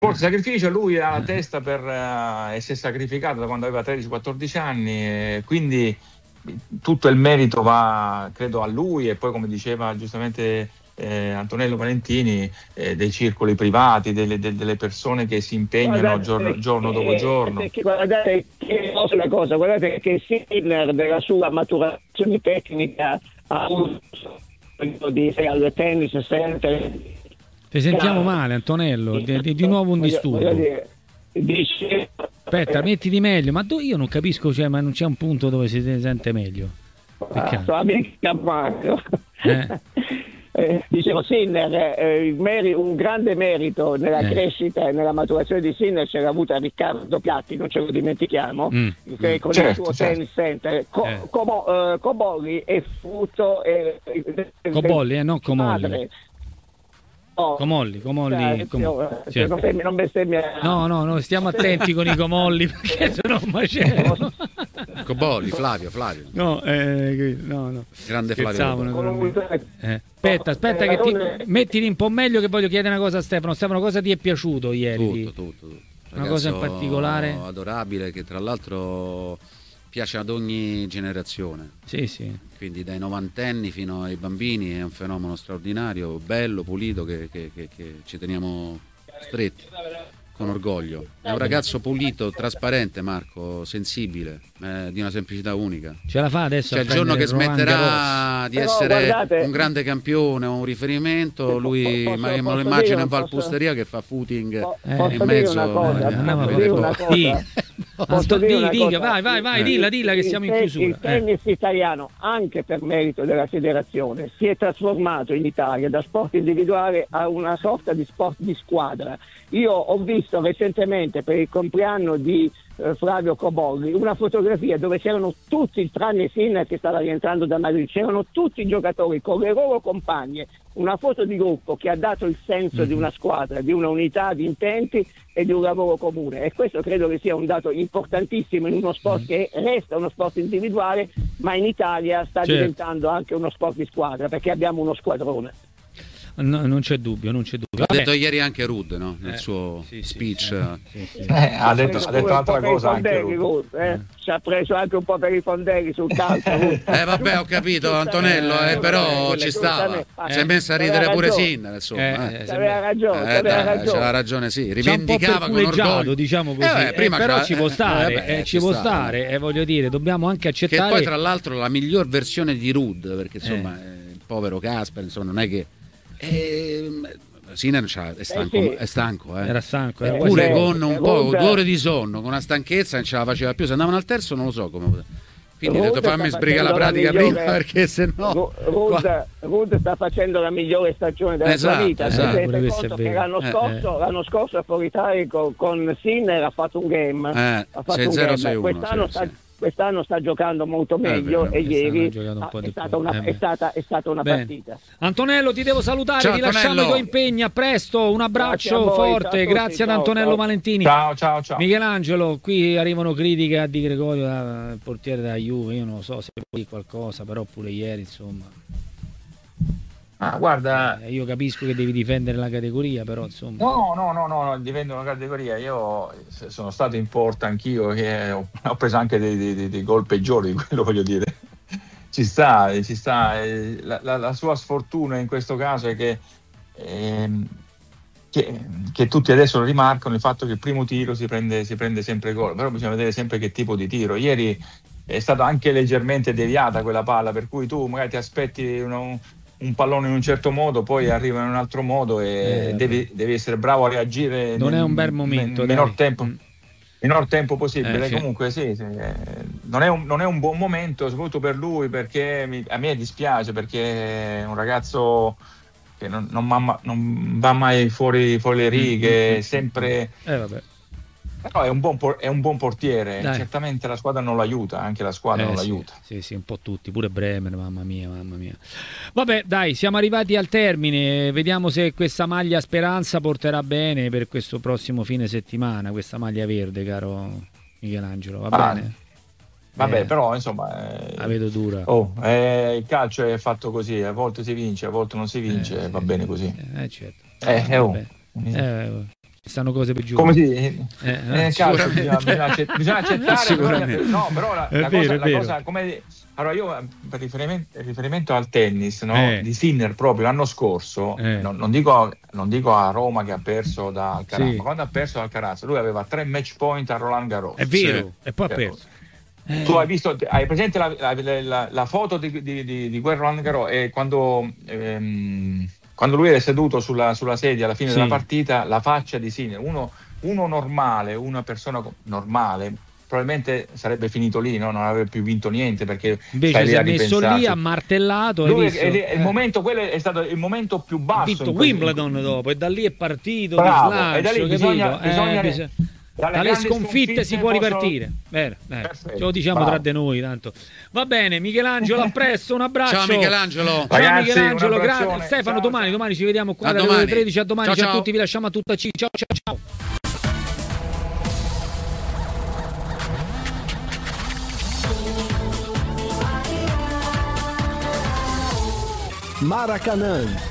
Forse sacrificio, lui ha la testa e si è sacrificato da quando aveva 13-14 anni, e quindi tutto il merito va, credo, a lui, e poi, come diceva giustamente Antonello Valentini, dei circoli privati, delle persone che si impegnano giorno dopo giorno. Perché guardate che una cosa, guardate che Sinner della sua maturazione tecnica ha avuto di al tennis sempre. Ti sentiamo male, Antonello, di nuovo un disturbo. Aspetta, mettiti meglio, ma io non capisco, cioè, ma non c'è un punto dove si sente meglio. Dicevo, Sinner, un grande merito nella crescita e nella maturazione di Sinner c'era avuto a Riccardo Piatti, non ce lo dimentichiamo, che con il suo tennis center. Cobolli è frutto Cobolli, non Comolli. Comolli. Sì. Non bestemmia. No, stiamo attenti con i Comolli, perché sennò macello. Cobolli, Flavio. No. Grande Flavio. Aspetta che mettili un po' meglio, che voglio chiedere una cosa a Stefano. Stefano, cosa ti è piaciuto ieri? Tutto. Una cosa in particolare? Adorabile, che tra l'altro piace ad ogni generazione. Sì. Quindi dai novantenni fino ai bambini è un fenomeno straordinario, bello, pulito, che ci teniamo stretti con orgoglio. È un ragazzo pulito, trasparente, Marco, sensibile, di una semplicità unica. Ce la fa adesso? Cioè, il giorno che smetterà di essere un grande campione o un riferimento, lui me lo immagino in Valpusteria che fa footing in mezzo. Vai, dilla che siamo in chiusura. Il tennis italiano, anche per merito della federazione, si è trasformato in Italia da sport individuale a una sorta di sport di squadra. Io ho visto recentemente, per il compleanno di Flavio Cobolli, una fotografia dove c'erano tutti, tranne Sinner che stava rientrando da Madrid, c'erano tutti i giocatori con le loro compagne, una foto di gruppo che ha dato il senso di una squadra, di una unità di intenti e di un lavoro comune, e questo credo che sia un dato importantissimo in uno sport che resta uno sport individuale, ma in Italia sta diventando anche uno sport di squadra, perché abbiamo uno squadrone. No, non c'è dubbio. L'ha detto ieri anche Rudd, no? Nel suo speech. Ha detto un'altra cosa anche Rudd. Ci ha preso anche un po' per i fondelli sul calcio. Vabbè, ho capito, Antonello, però ci stava. Si è messo a ridere pure Sinner, insomma. Aveva ragione. C'aveva ragione, sì. Rivendicava con orgoglio, diciamo così. Però ci può stare, voglio dire, dobbiamo anche accettare. Che poi, tra l'altro, la miglior versione di Rudd, perché insomma, il povero Casper, insomma, non è che Sinner è stanco. Era stanco. Pure con un po' 2 ore di sonno, con una stanchezza, non ce la faceva più. Se andavano al terzo non lo so come. Quindi ho detto fammi sbrigare la pratica prima, perché sennò Rudd sta facendo la migliore stagione della sua vita. Conto che l'anno scorso a Politari con Sinner ha fatto un game. Quest'anno sta giocando molto meglio, e ieri è stata una partita. Antonello, ti devo salutare, ti lasciamo i tuoi impegni, a presto, un abbraccio forte, grazie ad Antonello Valentini. Ciao. Michelangelo, qui arrivano critiche a Di Gregorio, il portiere della Juve, io non lo so se può dire qualcosa, però pure ieri insomma. Guarda, io capisco che devi difendere la categoria, però insomma. No, difendo una categoria. Io sono stato in porta anch'io, che ho preso anche dei gol peggiori, quello voglio dire. Ci sta. La sua sfortuna in questo caso è che tutti adesso lo rimarcano, il fatto che il primo tiro si prende sempre gol, però bisogna vedere sempre che tipo di tiro. Ieri è stata anche leggermente deviata quella palla, per cui tu magari ti aspetti un pallone in un certo modo, poi arriva in un altro modo e devi essere bravo a reagire. Non è un bel momento, minor tempo possibile. Comunque sì, non è un buon momento, soprattutto per lui, perché a me dispiace, perché è un ragazzo che non va mai fuori le righe, sempre. Però è un buon portiere. Dai. Certamente la squadra non l'aiuta, anche la squadra non l'aiuta. Sì, un po' tutti, pure Bremer, mamma mia. Vabbè, dai, siamo arrivati al termine, vediamo se questa maglia Speranza porterà bene per questo prossimo fine settimana, questa maglia verde, caro Michelangelo, va bene? Vabbè, però insomma la vedo dura. Il calcio è fatto così, a volte si vince, a volte non si vince, va bene così. Certo. stanno cose peggiori. Come si calcio, bisogna accettare. Sicuramente. No, però la cosa come allora io per riferimento al tennis, no? Di Sinner proprio l'anno scorso, non dico a Roma che ha perso da Alcaraz, ma quando ha perso da Alcaraz lui aveva 3 match point a Roland Garros. È vero, e poi ha perso. Tu hai presente la foto di quel Roland Garros, e quando lui è seduto sulla sedia alla fine della partita, la faccia di Sinner, uno normale, una persona normale probabilmente sarebbe finito lì, no? Non avrebbe più vinto niente, perché invece si è messo lì, ha martellato. Il momento, quello è stato il momento più basso. Ha vinto Wimbledon dopo, e da lì è partito. Bravo, e da lì bisogna dalle sconfitte si può ripartire. Bene. Ce lo diciamo tra di noi, tanto. Va bene, Michelangelo, a presto, un abbraccio. Ciao Michelangelo. Ragazzi, Michelangelo, grazie. Stefano, domani ci vediamo qua alle ore 13. A domani, ciao a tutti, vi lasciamo a tutta C. Ciao. Maracanã